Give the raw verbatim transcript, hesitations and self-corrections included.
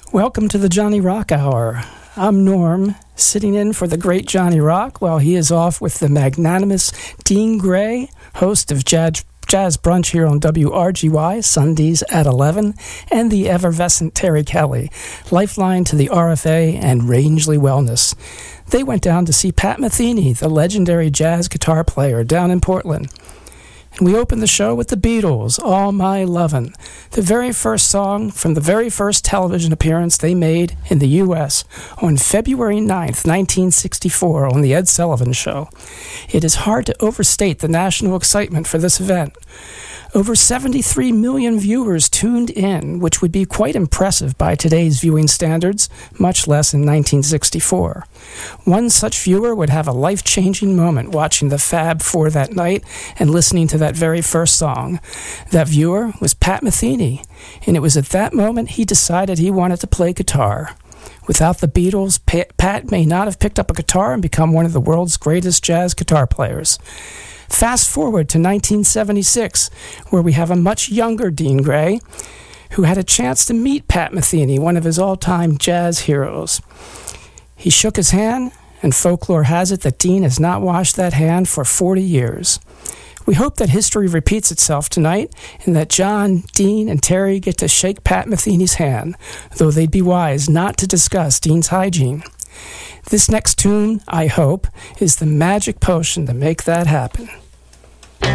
Welcome to the Johnny Rock Hour. I'm Norm, sitting in for the great Johnny Rock while he is off with the magnanimous Dean Gray, host of Jazz, Jazz Brunch here on W R G Y, Sundays at eleven, and the effervescent Terry Kelly, lifeline to the R F A and Rangeley Wellness. They went down to see Pat Metheny, the legendary jazz guitar player, down in Portland. And we opened the show with the Beatles, All My Lovin', the very first song from the very first television appearance they made in the U S on February ninth, nineteen sixty-four, on The Ed Sullivan Show. It is hard to overstate the national excitement for this event. Over seventy-three million viewers tuned in, which would be quite impressive by today's viewing standards, much less in nineteen sixty-four. One such viewer would have a life-changing moment watching the Fab Four that night and listening to that very first song. That viewer was Pat Metheny, and it was at that moment he decided he wanted to play guitar. Without the Beatles, Pat may not have picked up a guitar and become one of the world's greatest jazz guitar players. Fast forward to nineteen seventy-six, where we have a much younger Dean Gray, who had a chance to meet Pat Metheny, one of his all-time jazz heroes. He shook his hand, and folklore has it that Dean has not washed that hand for forty years. We hope that history repeats itself tonight, and that John, Dean, and Terry get to shake Pat Metheny's hand, though they'd be wise not to discuss Dean's hygiene. This next tune, I hope, is the magic potion to make that happen.